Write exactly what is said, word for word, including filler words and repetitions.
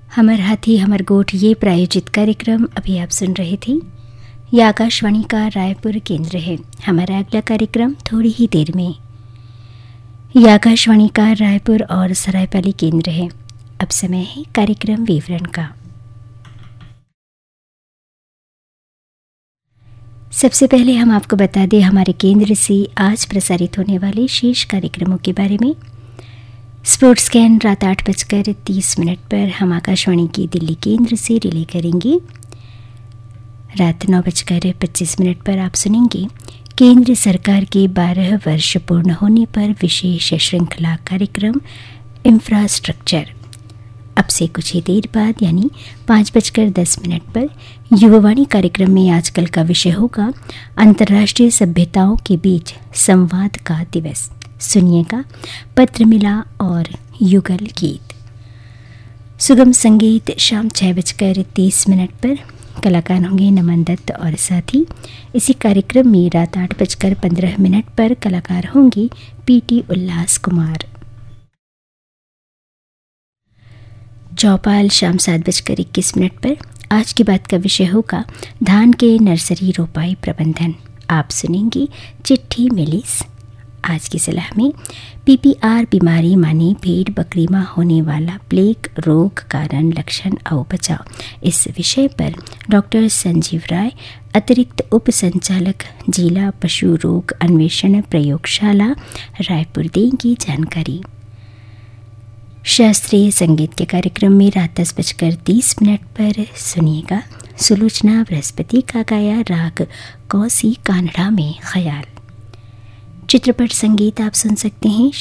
हमर हाथी हमर गोठ ये प्रायोजित कार्यक्रम अभी आप सुन रहे थे। यह आकाशवाणी का रायपुर केंद्र है। हमारा अगला कार्यक्रम थोड़ी ही देर में। यह आकाशवाणी का रायपुर और सरायपाली केंद्र है। अब समय है कार्यक्रम विवरण का। सबसे पहले हम आपको बता दें हमारे केंद्र से आज प्रसारित होने वाले शेष कार्यक्रमों के बारे में। स्पोर्ट्स स्कैन रात आठ बजकर तीस मिनट पर हम आकाशवाणी की दिल्ली केंद्र से रिले करेंगे। रात नौ बजकर पच्चीस मिनट पर आप सुनेंगे केंद्र सरकार के बारह वर्ष पूर्ण होने पर विशेष श्रृंखला कार्यक्रम इंफ्रास्ट्रक्चर। अब से कुछ ही देर बाद यानी पाँच बजकर दस मिनट पर युवावाणी कार्यक्रम में आजकल का विषय होगा अंतर्राष्ट्रीय सभ्यताओं के बीच संवाद का दिवस। सुनिएगा पत्र मिला और युगल गीत। सुगम संगीत शाम छः बजकर तीस मिनट पर कलाकार होंगे नमन दत्त और साथी। इसी कार्यक्रम में रात आठ बजकर पंद्रह मिनट पर कलाकार होंगे पीटी उल्लास कुमार। चौपाल शाम सात बजकर इक्कीस मिनट पर आज की बात का विषय होगा धान के नर्सरी रोपाई प्रबंधन। आप सुनेंगे चिट्ठी मिलिस। आज की सलाह में पीपीआर बीमारी माने भेड़ बकरी में होने वाला प्लेग रोग कारण लक्षण और बचाव, इस विषय पर डॉक्टर संजीव राय अतिरिक्त उप संचालक जिला पशु रोग अन्वेषण प्रयोगशाला रायपुर देंगी जानकारी। शास्त्रीय संगीत के कार्यक्रम में रात दस बजकर तीस मिनट पर सुनिएगा सुलोचना बृहस्पति का गाया राग कौसी कान्हड़ा में ख्याल। चित्रपट संगीत आप सुन सकते हैं